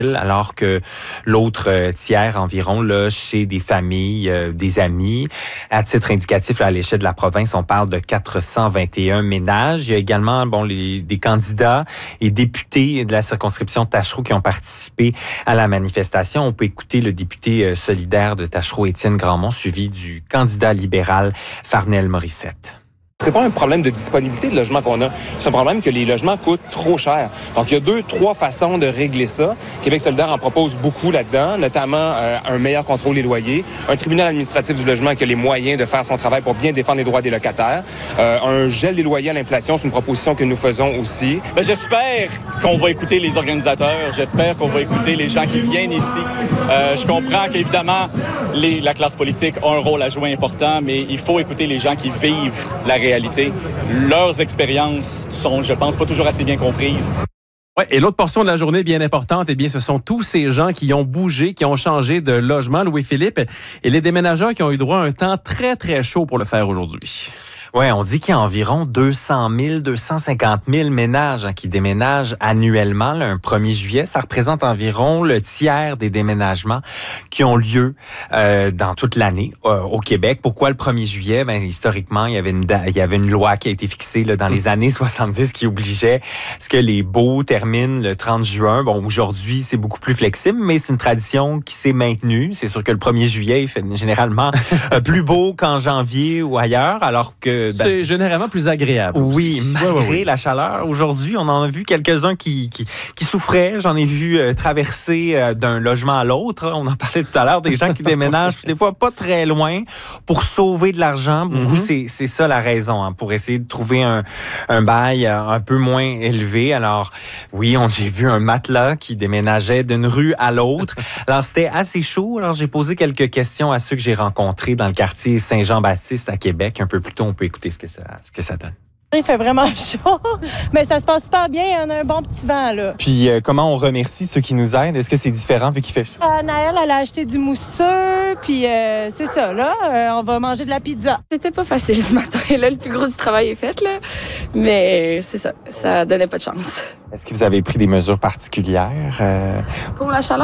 alors que l'autre tiers environ là, chez des familles, des amis. À titre indicatif, là, à l'échelle de la province, on parle de 421 ménages. Il y a également des candidats et députés de la circonscription de Tachereau qui ont participé à la manifestation. On peut écouter le député solidaire de Tachereau, Étienne Grandmont, suivi du candidat libéral Farnell Morissette. C'est pas un problème de disponibilité de logement qu'on a. C'est un problème que les logements coûtent trop cher. Donc, il y a 2-3 façons de régler ça. Québec solidaire en propose beaucoup là-dedans, notamment un meilleur contrôle des loyers, un tribunal administratif du logement qui a les moyens de faire son travail pour bien défendre les droits des locataires, un gel des loyers à l'inflation, c'est une proposition que nous faisons aussi. J'espère qu'on va écouter les organisateurs, j'espère qu'on va écouter les gens qui viennent ici. Je comprends qu'évidemment, la classe politique a un rôle à jouer important, mais il faut écouter les gens qui vivent la réalité. Leurs expériences sont, je pense, pas toujours assez bien comprises. Ouais, et l'autre portion de la journée bien importante, eh bien, ce sont tous ces gens qui ont bougé, qui ont changé de logement, Louis-Philippe, et les déménageurs qui ont eu droit à un temps très, très chaud pour le faire aujourd'hui. Oui, on dit qu'il y a environ 200 000, 250 000 ménages qui déménagent annuellement le 1er juillet. Ça représente environ le tiers des déménagements qui ont lieu dans toute l'année au Québec. Pourquoi le 1er juillet? Ben, historiquement, il y avait une loi qui a été fixée là, dans les années 70 qui obligeait ce que les baux terminent le 30 juin. Bon, aujourd'hui, c'est beaucoup plus flexible, mais c'est une tradition qui s'est maintenue. C'est sûr que le 1er juillet, il fait généralement plus beau qu'en janvier ou ailleurs, alors que c'est généralement plus agréable. Oui, malgré la chaleur. Aujourd'hui, on en a vu quelques-uns qui souffraient. J'en ai vu traverser d'un logement à l'autre. On en parlait tout à l'heure, des gens qui déménagent, des fois pas très loin, pour sauver de l'argent. Beaucoup, c'est ça la raison, pour essayer de trouver un bail un peu moins élevé. Alors, oui, j'ai vu un matelas qui déménageait d'une rue à l'autre. Alors, c'était assez chaud. Alors, j'ai posé quelques questions à ceux que j'ai rencontrés dans le quartier Saint-Jean-Baptiste à Québec. Un peu plus tôt, on peut écouter ce que ça donne. Il fait vraiment chaud, mais ça se passe super bien. On a un bon petit vent, là. Puis, comment on remercie ceux qui nous aident? Est-ce que c'est différent vu qu'il fait chaud? Naël, elle a acheté du mousseux, puis c'est ça, là. On va manger de la pizza. C'était pas facile ce matin. Là, le plus gros du travail est fait, là. Mais c'est ça. Ça donnait pas de chance. Est-ce que vous avez pris des mesures particulières? Pour la chaleur?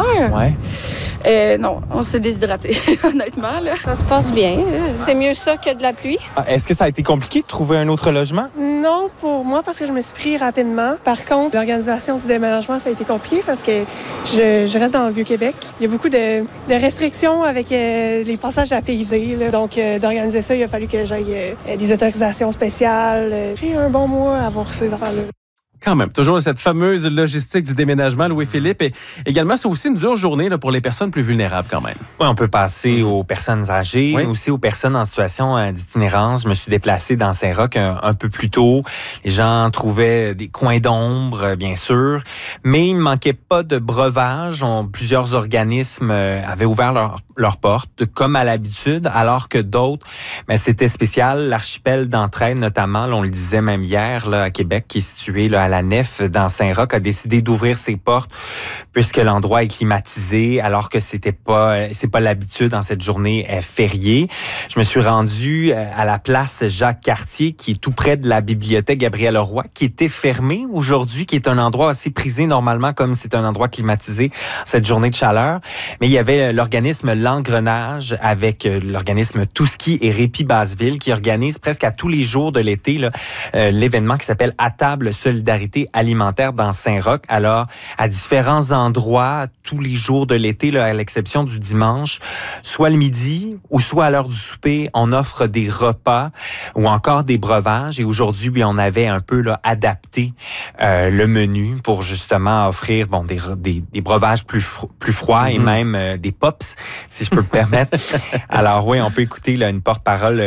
Ouais. Non, on s'est déshydraté, honnêtement, là. Ça se passe bien. C'est mieux ça que de la pluie. Est-ce que ça a été compliqué de trouver un autre logement? Non, pour moi, parce que je me suis pris rapidement. Par contre, l'organisation du déménagement, ça a été compliqué parce que je reste dans le Vieux-Québec. Il y a beaucoup de restrictions avec les passages apaisés, là. Donc, d'organiser ça, il a fallu que j'aille des autorisations spéciales. J'ai pris un bon mois à voir ces affaires-là. Quand même, toujours cette fameuse logistique du déménagement, Louis-Philippe. Et également, c'est aussi une dure journée là, pour les personnes plus vulnérables quand même. Oui, on peut passer aux personnes âgées, mais aussi aux personnes en situation d'itinérance. Je me suis déplacé dans Saint-Roch un peu plus tôt. Les gens trouvaient des coins d'ombre, bien sûr, mais il ne manquait pas de breuvages. Plusieurs organismes avaient ouvert leurs portes, comme à l'habitude, alors que d'autres, mais c'était spécial. L'archipel d'Entraide, notamment, là, on le disait même hier là, à Québec, qui est situé là, à la Nef dans Saint-Roch, a décidé d'ouvrir ses portes puisque l'endroit est climatisé, alors que c'est pas l'habitude dans cette journée fériée. Je me suis rendu à la place Jacques-Cartier, qui est tout près de la bibliothèque Gabriel-Leroy, qui était fermée aujourd'hui, qui est un endroit assez prisé normalement, comme c'est un endroit climatisé cette journée de chaleur. Mais il y avait l'organisme L'Engrenage avec l'organisme Touski et Répit Basseville qui organise presque à tous les jours de l'été là, l'événement qui s'appelle À table solidarité alimentaire dans Saint-Roch. Alors, à différents endroits, tous les jours de l'été, là, à l'exception du dimanche, soit le midi ou soit à l'heure du souper, on offre des repas ou encore des breuvages. Et aujourd'hui, on avait un peu là, adapté le menu pour justement offrir des breuvages plus froids et même des pops, si je peux me permettre. Alors oui, on peut écouter là, une porte-parole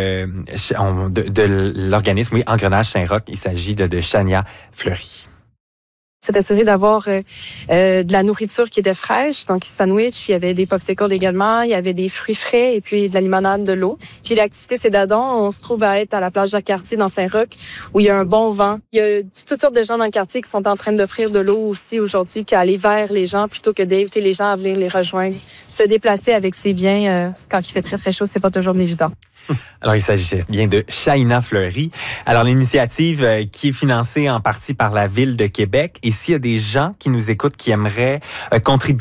de l'organisme Engrenage Saint-Roch. Il s'agit de Chania Fleury. C'est d'assurer d'avoir de la nourriture qui était fraîche, donc sandwich, il y avait des popsicles également, il y avait des fruits frais et puis de la limonade, de l'eau. Puis l'activité Cédadon, on se trouve à être à la plage Jacques-Cartier dans Saint-Roch où il y a un bon vent. Il y a toutes sortes de gens dans le quartier qui sont en train d'offrir de l'eau aussi aujourd'hui, qui aller vers les gens plutôt que d'inviter les gens à venir les rejoindre. Se déplacer avec ses biens quand il fait très très chaud, c'est pas toujours évident. Alors, il s'agissait bien de Chania Fleury. Alors, l'initiative qui est financée en partie par la Ville de Québec. Et s'il y a des gens qui nous écoutent qui aimeraient contribuer